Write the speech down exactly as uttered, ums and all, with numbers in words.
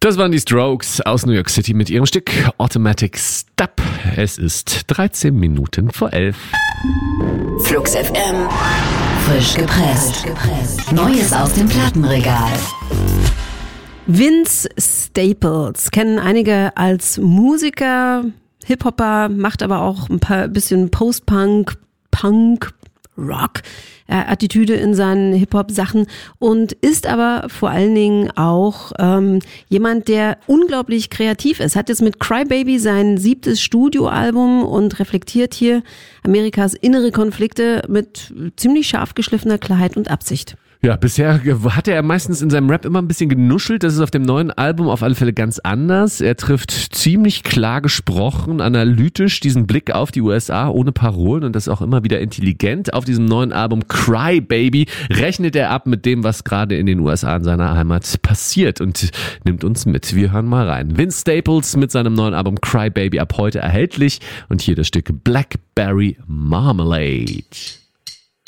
Das waren die Strokes aus New York City mit ihrem Stück Automatic Step. Es ist dreizehn Minuten vor elf. Flux F M. Frisch gepresst. Neues aus dem Plattenregal. Vince Staples kennen einige als Musiker, Hip-Hopper, macht aber auch ein paar bisschen Post-Punk, Punk, Rock, äh, Attitüde in seinen Hip-Hop-Sachen und ist aber vor allen Dingen auch ähm, jemand, der unglaublich kreativ ist. Hat jetzt mit Crybaby sein siebtes Studioalbum und reflektiert hier Amerikas innere Konflikte mit ziemlich scharf geschliffener Klarheit und Absicht. Ja, bisher hatte er meistens in seinem Rap immer ein bisschen genuschelt. Das ist auf dem neuen Album auf alle Fälle ganz anders. Er trifft ziemlich klar gesprochen, analytisch diesen Blick auf die U S A ohne Parolen und das auch immer wieder intelligent. Auf diesem neuen Album Cry Baby rechnet er ab mit dem, was gerade in den U S A in seiner Heimat passiert und nimmt uns mit. Wir hören mal rein. Vince Staples mit seinem neuen Album Cry Baby ab heute erhältlich und hier das Stück Blackberry Marmalade.